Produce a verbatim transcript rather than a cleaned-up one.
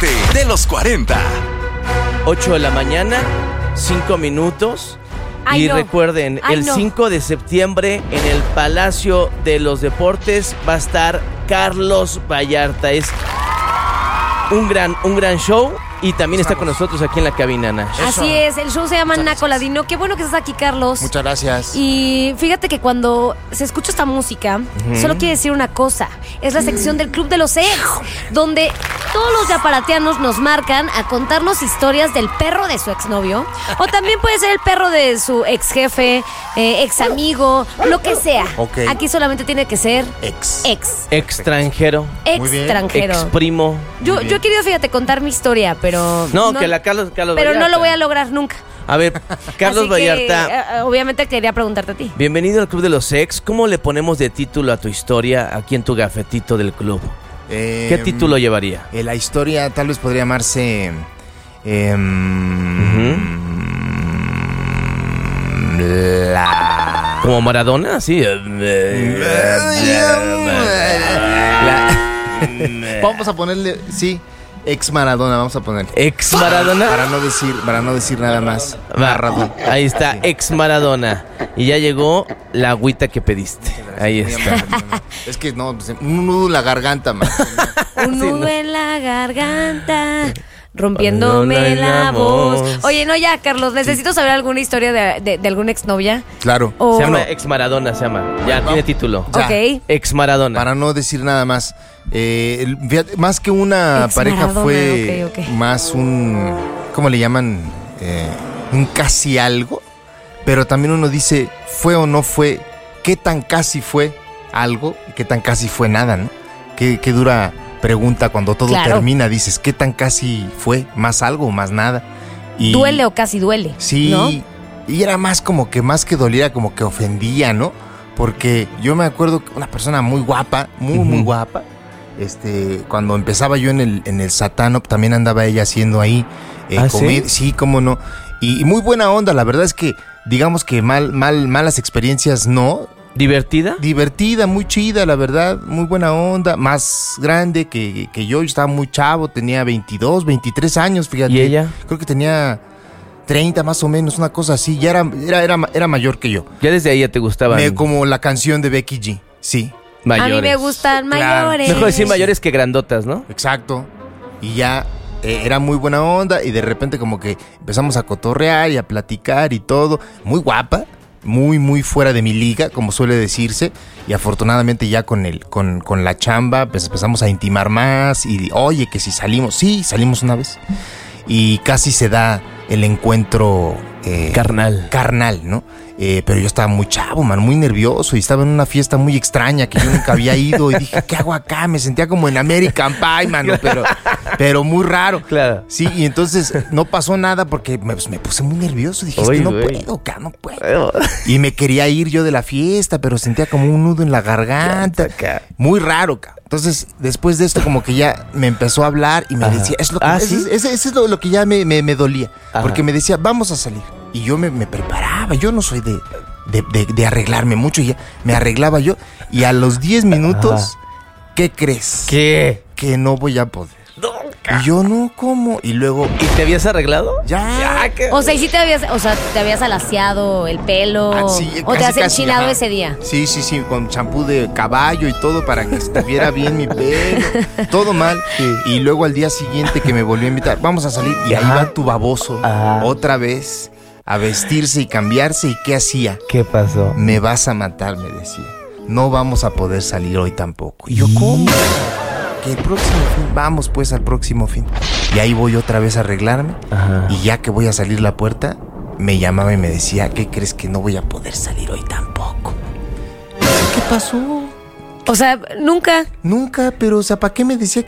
Parte de los cuarenta. ocho de la mañana, cinco minutos. Ay, y no. recuerden, Ay, el no. cinco de septiembre en el Palacio de los Deportes va a estar Carlos Vallarta. Es un gran, un gran show. Y también está con nosotros aquí en la cabina, Nash. Así es, el show se llama Muchas Naco Ladino. Qué bueno que estás aquí, Carlos. Muchas gracias. Y fíjate que cuando se escucha esta música, uh-huh. solo quiere decir una cosa. Es la sección del Club de los Ex, donde todos los yaparatianos nos marcan a contarnos historias del perro de su exnovio. O también puede ser el perro de su ex jefe, eh, ex amigo, lo que sea. Okay. Aquí solamente tiene que ser Ex. ex. Extranjero. Extranjero. Ex primo. Yo, yo he querido, fíjate, contar mi historia, pero... No, no que la Carlos, Carlos Pero Vallarta. no lo voy a lograr nunca. A ver, Carlos Así Vallarta. Que, eh, obviamente quería preguntarte a ti. Bienvenido al Club de los Ex. ¿Cómo le ponemos de título a tu historia aquí en tu gafetito del club? Eh, ¿Qué título llevaría? Eh, la historia tal vez podría llamarse... Eh, uh-huh. La... ¿Como Maradona? Sí. La... Vamos a ponerle... Sí. Ex Maradona, vamos a poner. Ex Maradona. Para no decir, para no decir nada más. Va, ahí está, sí. Ex Maradona. Y ya llegó la agüita que pediste. Ahí está. Es que no, un nudo en la garganta, man. Un nudo sí, no. en la garganta. Rompiéndome la voz. Oye, no, ya, Carlos, necesito sí. saber alguna historia de, de, de alguna exnovia. Claro. O... Se llama Ex Maradona, se llama. Ya, no. tiene título. Ya. Ok. Ex Maradona. Para no decir nada más. Eh, fíjate, más que una Ex pareja Maradona, fue okay, okay. más un... ¿Cómo le llaman? Eh, un casi algo. Pero también uno dice, ¿fue o no fue? ¿Qué tan casi fue algo? ¿Qué tan casi fue nada, no? ¿Qué, qué dura... pregunta cuando todo claro. termina, dices, ¿qué tan casi fue? ¿Más algo o más nada? Y, duele o casi duele. Sí, ¿no? Y era más como que, más que doliera, como que ofendía, ¿no? Porque yo me acuerdo que una persona muy guapa, muy, uh-huh. muy guapa, este, cuando empezaba yo en el, en el Satano, también andaba ella haciendo ahí eh, ¿Ah, comedia, sí? sí, cómo no, y, y muy buena onda, la verdad es que, digamos que mal, mal, malas experiencias no. ¿Divertida? Divertida, muy chida, la verdad, muy buena onda, más grande que, que yo, yo estaba muy chavo, tenía veintidós, veintitrés años, fíjate. ¿Y ella? Creo que tenía treinta más o menos, una cosa así, ya era, era, era, era mayor que yo. Ya desde ahí ya te gustaba. Como la canción de Becky G, sí. Mayores. A mí me gustan Claro. mayores. Mejor decir mayores que grandotas, ¿no? Exacto, y ya... Eh, era muy buena onda y de repente como que empezamos a cotorrear y a platicar y todo, muy guapa. Muy, muy fuera de mi liga, como suele decirse. Y afortunadamente ya con el, con, con la chamba, pues empezamos a intimar más. Y oye, que si salimos, sí, salimos una vez. Y casi se da el encuentro eh, carnal. Carnal, ¿no? Eh, pero yo estaba muy chavo, man, muy nervioso. Y estaba en una fiesta muy extraña que yo nunca había ido. Y dije, ¿qué hago acá? Me sentía como en American Pie, mano, pero, pero muy raro. Claro. Sí, y entonces no pasó nada porque me, pues, me puse muy nervioso. Dije, Oy, es que no wey. puedo, acá no puedo. Y me quería ir yo de la fiesta, pero sentía como un nudo en la garganta. Muy raro, cabrón. Entonces, después de esto, como que ya me empezó a hablar y me Ajá. decía, es lo que, ¿Ah, ese, sí? ese, ese es lo, lo que ya me, me, me dolía. Ajá. Porque me decía, vamos a salir. Y yo me, me preparaba, yo no soy de, de, de, de arreglarme mucho, y ya me arreglaba yo. Y a los diez minutos, Ajá. ¿qué crees? ¿Qué? Que no voy a poder. Nunca. Y yo no, ¿cómo? Y luego... ¿Y te habías arreglado? Ya. ya que... O sea, ¿y si te habías, o sea, te habías alaciado el pelo? Ah, sí, ¿O te casi, has casi, enchinado ajá. ese día? Sí, sí, sí, con champú de caballo y todo para que estuviera bien mi pelo. Todo mal. Sí. Y luego al día siguiente que me volvió a invitar, vamos a salir. Y ahí Ajá. va tu baboso. Ajá. Otra vez a vestirse y cambiarse. ¿Y qué hacía? ¿Qué pasó? Me vas a matar, me decía. No vamos a poder salir hoy tampoco. Y yo, ¿cómo? Que el próximo fin, vamos pues al próximo fin. Y ahí voy otra vez a arreglarme. Ajá. Y ya que voy a salir la puerta, me llamaba y me decía, ¿qué crees que no voy a poder salir hoy tampoco? ¿Qué pasó? O sea, nunca. Nunca, pero o sea, ¿para qué me decía